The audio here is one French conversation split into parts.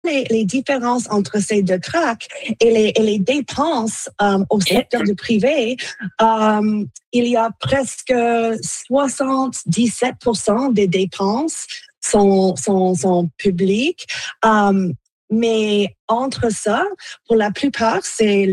les différences entre ces deux tracts et les dépenses au secteur du privé, il y a presque 77% des dépenses sont publiques. Mais entre ça, pour la plupart, c'est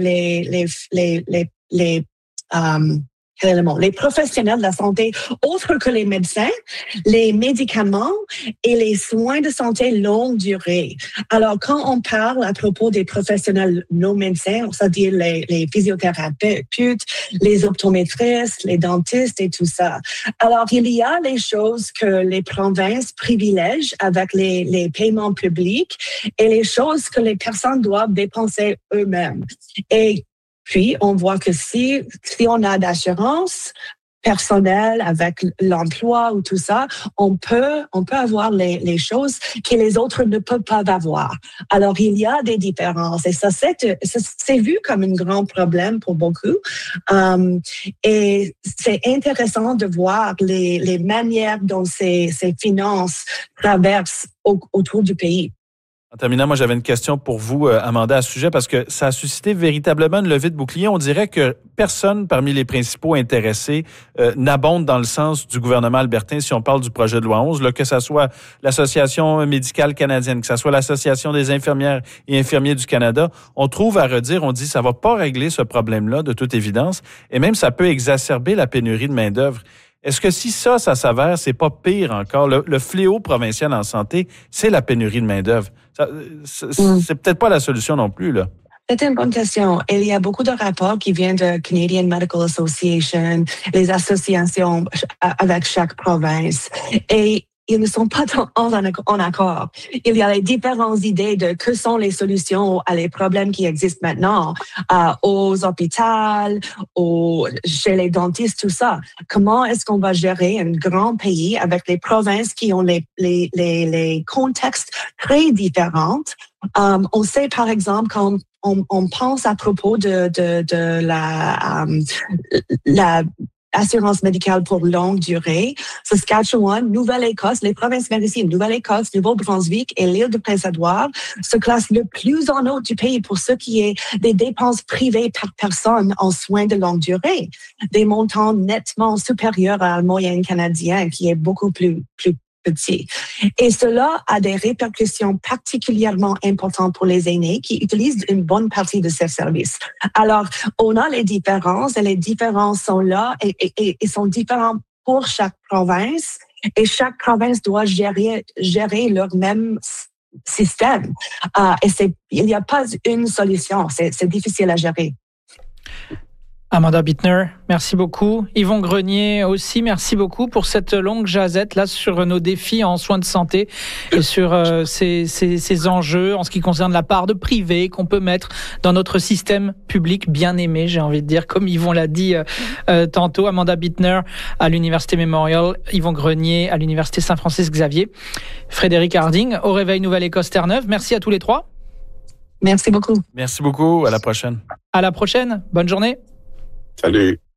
les professionnels de la santé, autres que les médecins, les médicaments et les soins de santé longue durée. Alors, quand on parle à propos des professionnels non médecins, c'est-à-dire les physiothérapeutes, les optométristes, les dentistes et tout ça. Alors, il y a les choses que les provinces privilègent avec les paiements publics et les choses que les personnes doivent dépenser eux-mêmes. Et puis, on voit que si on a d'assurance personnelle avec l'emploi ou tout ça, on peut avoir les choses que les autres ne peuvent pas avoir. Alors, il y a des différences et ça, c'est vu comme un grand problème pour beaucoup. Et c'est intéressant de voir les manières dont ces finances traversent autour du pays. En terminant, moi, j'avais une question pour vous, Amanda, à ce sujet, parce que ça a suscité véritablement une levée de bouclier. On dirait que personne parmi les principaux intéressés n'abonde dans le sens du gouvernement albertain si on parle du projet de loi 11, là, que ça soit l'Association médicale canadienne, que ça soit l'Association des infirmières et infirmiers du Canada. On trouve à redire, on dit ça va pas régler ce problème-là, de toute évidence, et même ça peut exacerber la pénurie de main-d'œuvre. Est-ce que si ça s'avère, c'est pas pire encore? Le fléau provincial en santé, c'est la pénurie de main-d'œuvre. C'est peut-être pas la solution non plus, là. C'est une bonne question. Il y a beaucoup de rapports qui viennent de Canadian Medical Association, les associations avec chaque province. Et ils ne sont pas en accord. Il y a les différentes idées de que sont les solutions à les problèmes qui existent maintenant aux hôpitaux, chez les dentistes, tout ça. Comment est-ce qu'on va gérer un grand pays avec les provinces qui ont les contextes très différents? On sait, par exemple, quand on pense à propos de la assurance médicale pour longue durée, Saskatchewan, Nouvelle-Écosse, les provinces maritimes, Nouvelle-Écosse, Nouveau-Brunswick et l'île de Prince-Édouard se classent le plus en haut du pays pour ce qui est des dépenses privées par personne en soins de longue durée. Des montants nettement supérieurs à la moyenne canadienne qui est beaucoup plus petit. Et cela a des répercussions particulièrement importantes pour les aînés qui utilisent une bonne partie de ces services. Alors, on a les différences et les différences sont là et sont différentes pour chaque province et chaque province doit gérer leur même système. Il n'y a pas une solution. C'est difficile à gérer. Amanda Bittner, merci beaucoup. Yvon Grenier aussi, merci beaucoup pour cette longue jasette là sur nos défis en soins de santé et sur ces enjeux en ce qui concerne la part de privé qu'on peut mettre dans notre système public bien aimé, j'ai envie de dire, comme Yvon l'a dit tantôt. Amanda Bittner à l'Université Memorial, Yvon Grenier à l'Université Saint-Francis-Xavier, Frédéric Harding au Réveil Nouvelle-Écosse Terre-Neuve. Merci à tous les trois. Merci beaucoup. Merci beaucoup. À la prochaine. À la prochaine. Bonne journée. Salut.